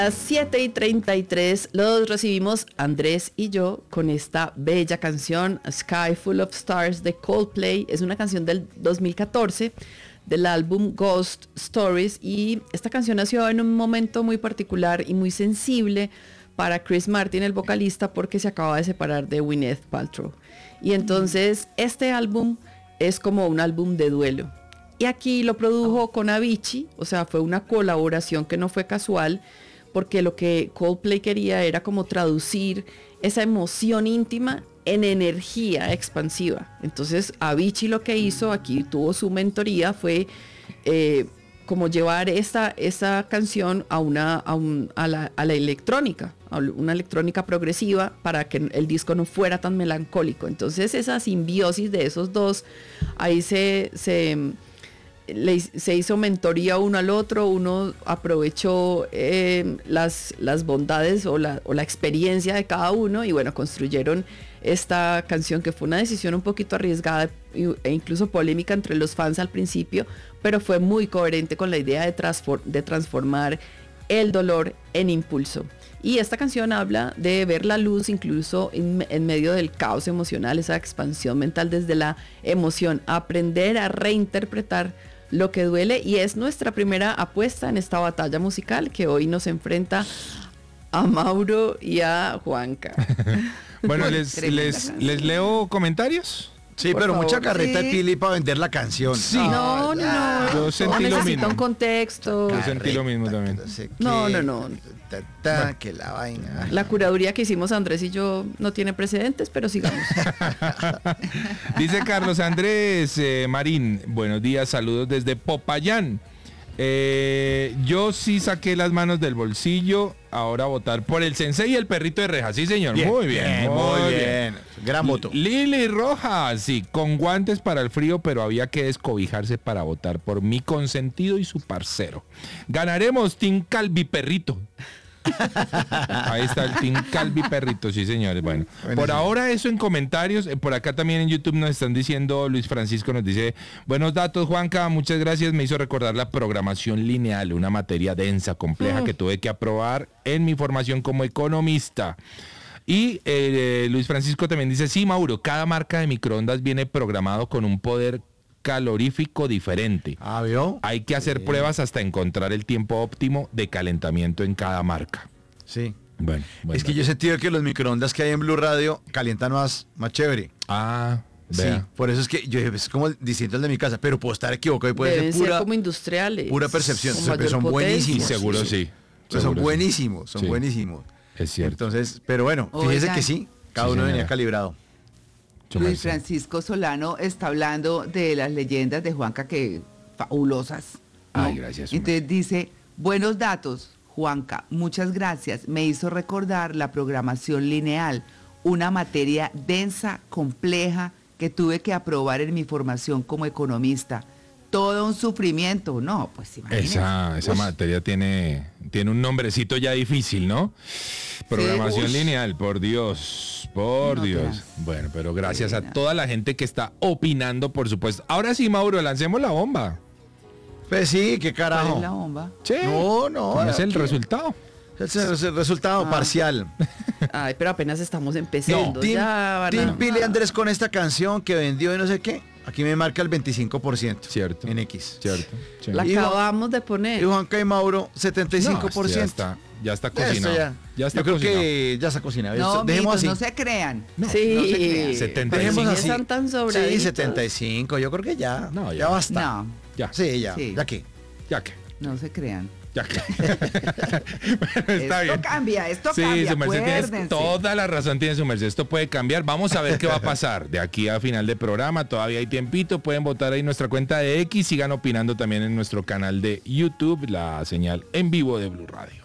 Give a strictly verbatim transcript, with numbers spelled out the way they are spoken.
A las siete y treinta y tres los recibimos Andrés y yo con esta bella canción A Sky Full of Stars de Coldplay. Es una canción del dos mil catorce del álbum Ghost Stories, y esta canción nació en un momento muy particular y muy sensible para Chris Martin, el vocalista, porque se acaba de separar de Gwyneth Paltrow. Y entonces este álbum es como un álbum de duelo. Y aquí lo produjo con Avicii, o sea, fue una colaboración que no fue casual, porque lo que Coldplay quería era como traducir esa emoción íntima en energía expansiva. Entonces Avicii lo que hizo, aquí tuvo su mentoría, fue eh, como llevar esta, esta canción a, una, a, un, a, la, a la electrónica, a una electrónica progresiva, para que el disco no fuera tan melancólico. Entonces esa simbiosis de esos dos, ahí se... se Le, se hizo mentoría uno al otro, uno aprovechó eh, las, las bondades o la, o la experiencia de cada uno, y bueno, construyeron esta canción, que fue una decisión un poquito arriesgada e incluso polémica entre los fans al principio, pero fue muy coherente con la idea de, transfor- de transformar el dolor en impulso. Y esta canción habla de ver la luz incluso en, en medio del caos emocional, esa expansión mental desde la emoción, aprender a reinterpretar lo que duele, y es nuestra primera apuesta en esta batalla musical que hoy nos enfrenta a Mauro y a Juanca. Bueno, les, les, les leo comentarios. Sí, por pero favor, mucha carreta sí. de Pili para vender la canción. Sí. No, no, no. Yo sentí no lo necesita mismo. un contexto. Yo sentí lo mismo también. No, no, no. Ta, ta, que la vaina. La curaduría que hicimos Andrés y yo no tiene precedentes, pero sigamos. Dice Carlos Andrés eh, Marín, buenos días, saludos desde Popayán. Eh, yo sí saqué las manos del bolsillo, ahora votar por el Sensei y el perrito de reja. Sí, señor, bien, muy bien, bien muy bien. bien. Gran voto. Lili Rojas, sí, con guantes para el frío, pero había que descobijarse para votar por mi consentido y su parcero. Ganaremos, Team Calvi Perrito. Ahí está el Team Calvi Perrito, sí, señores. Bueno, bueno, por sí. ahora eso en comentarios. Por acá también en YouTube nos están diciendo, Luis Francisco nos dice, buenos datos, Juanca, muchas gracias. Me hizo recordar la programación lineal, una materia densa, compleja, mm. que tuve que aprobar en mi formación como economista. Y eh, Luis Francisco también dice, sí, Mauro, cada marca de microondas viene programado con un poder calorífico diferente. Ah, ¿vio? Hay que hacer sí. pruebas hasta encontrar el tiempo óptimo de calentamiento en cada marca. Sí. Bueno, bueno. Es que yo he sentido que los microondas que hay en Blue Radio calientan más, más chévere. Ah, vea. Sí, por eso es que yo es como distinto al de mi casa, pero puedo estar equivocado y puede Deben ser pura ser como industriales. Pura percepción. Son Son buenísimos. Seguro sí. sí. Seguro son sí. buenísimos, son sí. buenísimos. Es cierto. Entonces, pero bueno, fíjese Oigan. que sí, cada sí, uno señora. venía calibrado. Luis Francisco Solano está hablando de las leyendas de Juanca, que fabulosas, ¿no? Ay, gracias. Entonces dice, buenos datos, Juanca, muchas gracias. Me hizo recordar la programación lineal, una materia densa, compleja, que tuve que aprobar en mi formación como economista. Todo un sufrimiento, no, pues imagínense. Esa, esa materia tiene, tiene un nombrecito ya difícil, ¿no? Programación sí, lineal, por Dios, por no, Dios. Gracias. Bueno, pero gracias sí, a toda la gente que está opinando, por supuesto. Ahora sí, Mauro, lancemos la bomba. Pues sí, qué carajo. ¿Cuál es la bomba? Sí. No, no. ¿Cuál es el resultado? Es el, el resultado ah. parcial. Ay, pero apenas estamos empezando. No, Team, ya, Team Pili Andrés con esta canción que vendió y no sé qué. Aquí me marca el veinticinco por ciento. Cierto. En X. Cierto. Sí. La acabamos de poner. Y Juanca y Mauro, setenta y cinco por ciento. No, ya está, ya está cocinado. Ya, ya está Yo cocinado. creo que ya está cocinado. No, Dejemos mitos, así. no se crean. No, sí. No se crean. setenta y cinco. Dejemos así. Están tan sobraditos. Sí, setenta y cinco. Yo creo que ya. No, ya, ya basta. No. Ya. Sí, ya. Sí. Ya que. Ya que. No se crean. Ya que. Bueno, está esto bien. cambia, esto sí, cambia, su merced tiene acuérdense. toda la razón, tiene su merced. Esto puede cambiar. Vamos a ver qué va a pasar de aquí a final de programa. Todavía hay tiempito. Pueden votar ahí en nuestra cuenta de X. Sigan opinando también en nuestro canal de YouTube, la señal en vivo de Blue Radio.